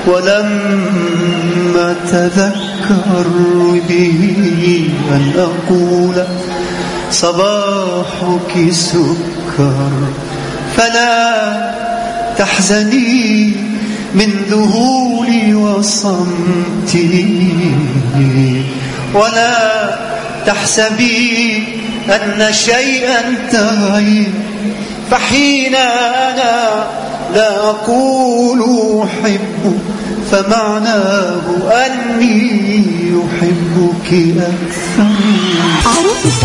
ولما تذكر بي أن أقول صباحك سكر فلا تحزني من ذهولي وصمتي، ولا تحسبي أن شيئا تغير، فحين أنا لا أقول أحب فمعناه أني أحبك أكثر.